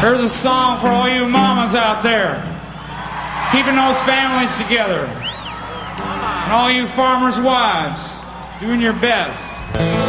Here's a song for all you mamas out there, keeping those families together. And all you farmers' wives, doing your best.